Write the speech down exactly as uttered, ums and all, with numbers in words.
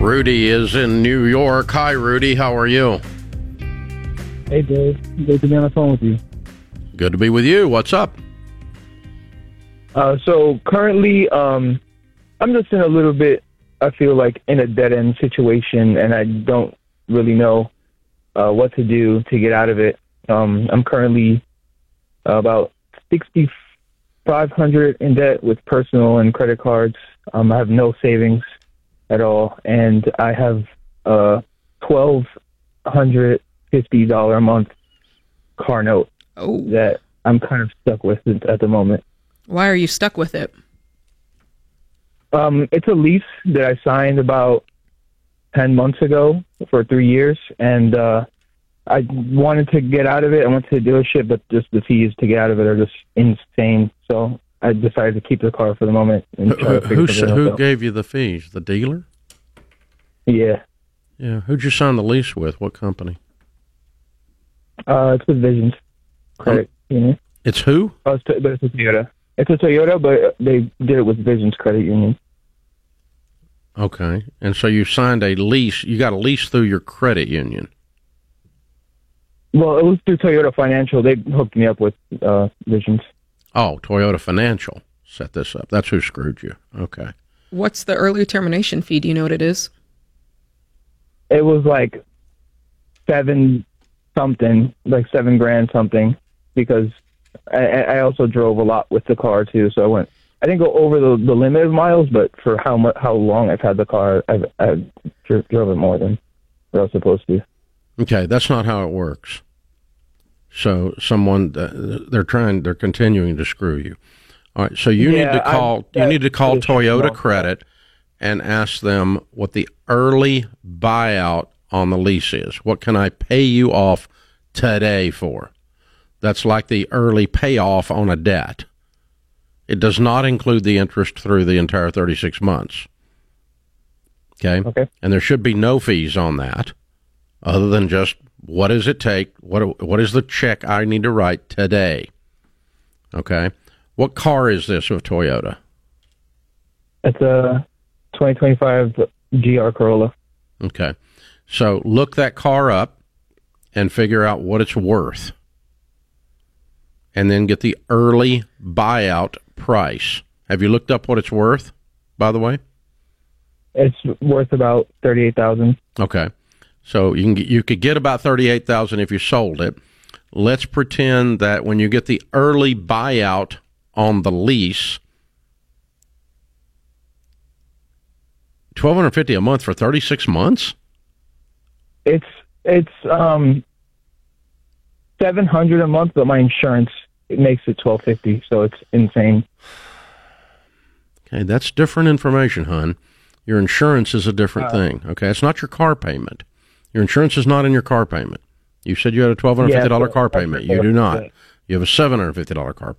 Rudy is in New York. Hi, Rudy. How are you? Hey, Dave. Good to be on the phone with you. Good to be with you. What's up? Uh, so currently, um, I'm just in a little bit, I feel like, in a dead-end situation, and I don't really know uh, what to do to get out of it. Um, I'm currently about sixty-five hundred dollars in debt with personal and credit cards. Um, I have no savings at all, and I have a twelve hundred fifty dollars a month car note Oh. that I'm kind of stuck with at the moment. Why are you stuck with it? Um, it's a lease that I signed about ten months ago for three years, and uh, I wanted to get out of it. I went to the dealership, but just the fees to get out of it are just insane. So I decided to keep the car for the moment. And Who, try to figure who, something else who out. gave you the fees? The dealer? Yeah. Yeah. Who'd you sign the lease with? What company? Uh, it's with Visions Credit Union. It's who? Oh, it's, but it's a Toyota. It's a Toyota, but they did it with Visions Credit Union. Okay. And so you signed a lease. You got a lease through your credit union. Well, it was through Toyota Financial. They hooked me up with uh, Visions. Oh, Toyota Financial set this up. That's who screwed you. Okay. What's the early termination fee? Do you know what it is? It was like seven something, like seven grand something, because I, I also drove a lot with the car too. So I went. I didn't go over the, the limit of miles, but for how much, how long I've had the car, I've, I've dro- drove it more than what I was supposed to. Okay, that's not how it works. So someone uh, they're trying, they're continuing to screw you. All right, so you Yeah, need to call. I- you need to call that's- Toyota no. Credit and ask them what the early buyout on the lease is. What can I pay you off today for? That's like the early payoff on a debt. It does not include the interest through the entire thirty-six months. Okay? Okay. And there should be no fees on that other than just what does it take? What What is the check I need to write today? Okay? What car is this of Toyota? It's a twenty twenty-five G R Corolla. Okay. So look that car up and figure out what it's worth. And then get the early buyout price. Have you looked up what it's worth, by the way? It's worth about thirty-eight thousand. Okay. So you can get, you could get about thirty-eight thousand if you sold it. Let's pretend that when you get the early buyout on the lease, twelve hundred fifty a month for thirty-six months? It's it's um seven hundred a month, but my insurance it makes it twelve fifty, so it's insane. Okay, that's different information, hon. Your insurance is a different Uh, thing. Okay, it's not your car payment. Your insurance is not in your car payment. You said you had a twelve hundred fifty dollars Yeah, car but- payment. You do not. You have a seven hundred fifty dollars car payment.